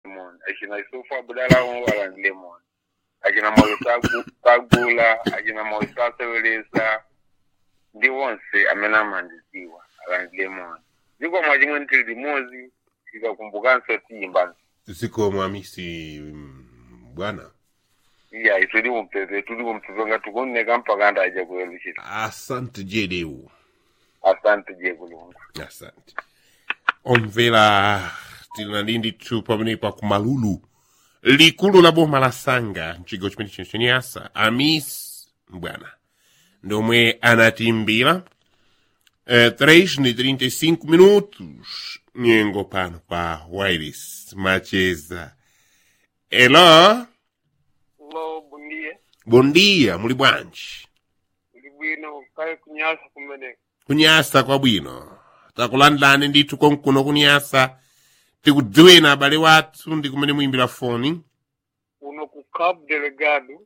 Simon. Akina Isufa Budala wala Lemon. Akina Moisa Gula, Akina Moisa Sevelesa. They won't say Amena Mandiziwa, Alan Lemon. You go Majin till the Mozi, Sika Kumbugansa Timban. Ziko Mamisi Bwana. Yeah, it's really to go Negampaganda Jaguel. Asante Jedeu. Asante Jegulu. Asante. Omvela tinalindi tu pamene pa kumalulu. Likulu la boma la Sanga, mchigo chimene chenchenyasa, Amis Bwana. Ndomwe anatimbira 3:35 minutos. Nyengo pano pa Wireless Macheza. Hello? Hello, bom dia. Bom dia, muli bwanji? Muli bwino, kaya kunyasa kumene. Kunyasa kwa bwino. Takulandani nditu konkuno kunyasa. Tikudziwena abale wathu ndi kumene muimbira foni. Uno ku Cabo Delgado.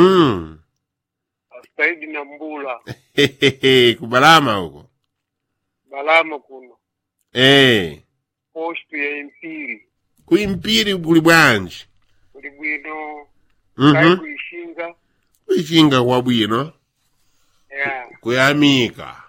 Saidi na Mbula. Kubalama huko. Balama kuno. Postu ya Impiri. Kuimpiri kuli bwanji? Kuli bwino. Kaya kuishinga. Kuishinga kwa bwino. Yeah. Kuyamika.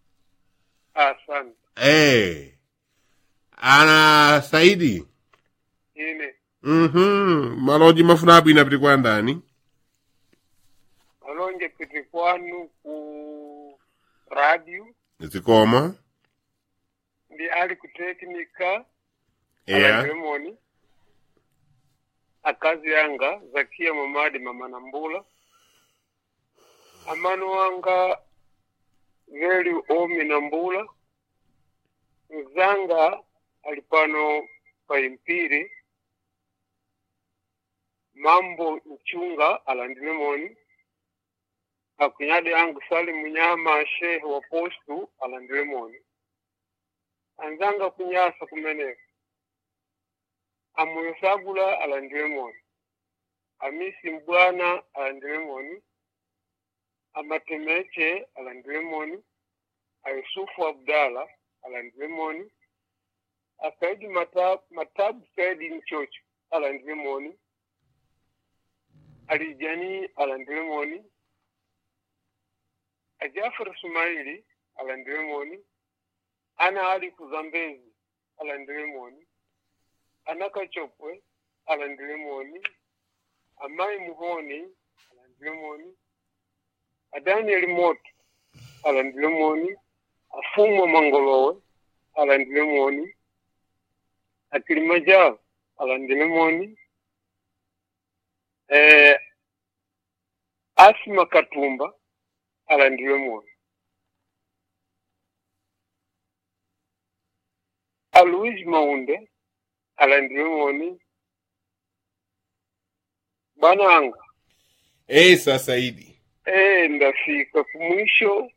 Asante. Ana Saidi. Ine. Maloji mafunabu inapiti kwa ndani? Malonje piti kwanu ku radio. Zikoma. Ndi ali kuteknika. Alamoni. Akazi yanga Zakia Mamadi Mama Nambula. Amanu wanga Veli Omi Nambula. Mzanga alipano pa Impiri. Mambo Nchunga alandilemoni. Akunyade yangu Sali Munyama Shehe wa Postu alandilemoni. Anzanga kunyasa kumeneka. Amuyosagula alandilemoni. Amisi Mbwana alandilemoni. Amatemeche alandilemoni. Ayusufu Abdala alandilemoni. Akaidi Matabu Saidi Nchocho alandilemoni. Alijani alandilemoni. Ajafar Sumaili alandilemoni. Ana Ali Kuzambezi alandilemoni. Anaka Chopwe alandilemoni. Amai Muhoni alandilemoni. Adaniel Moto alandilemoni. Afumo Mangolowe alandilemoni. Akilimaja alandilemoni. Asma Katumba alandilemoni. Alois Maunde alandilemoni. Bananga. Saidi. Ndafika kumwisho.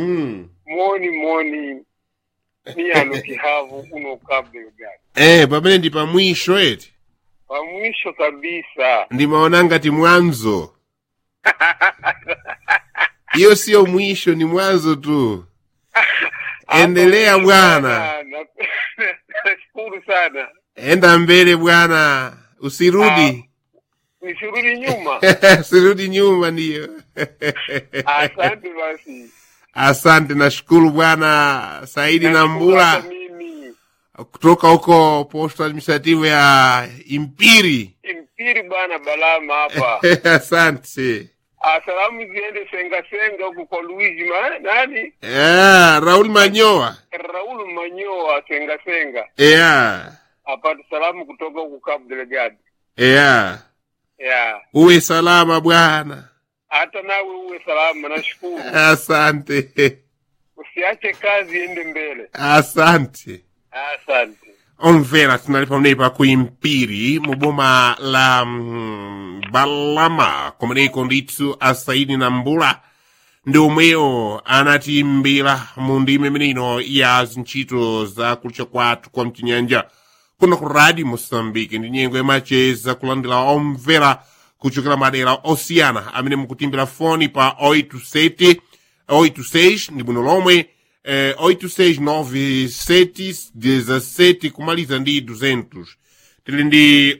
Moni ni anukihavu uno Cabo Delgado. Pamene ndi pamwisho eti. Pamwisho kabisa. Ndi maonanga ti mwanzo. Iyo sio mwisho, ni mwanzo tu. Endelea bwana. Nashukuru sana. Enda mbele bwana. Usirudi. Usirudi nyuma. Usirudi nyuma ndiyo. Asante basi. Asante, nashukuru bwana Saidi Nambula. Kutoka huko posto administrative ya Impiri. Impiri bwana Balama hapa. Asante. Salamu ziende senga huko kwa Luigi nani? Raul Manyoa. Raul Manyoa senga. Apata salamu kutoka huko Cabo Delgado. Uwe salama bwana. Hata nawe uwe salama, nashukuru. Asante. Usiache kazi ende mbele. Asante. Omvera tunalipa kuimpiri muboma la Balama komeneko ndithu Saidi Nambula ndi omweyo anatimbira mu ndime imeneino ya zintchito za kulcha kwathu kwa mchinyanja kuno ku Radio Mosambike ndi nyengo yamacheza kulandira omvera kuchokera madera osiyana amene mukutimbira foni pa 86 ndi bwino lomwe 869717 kumaliza ndi 200 tili ndi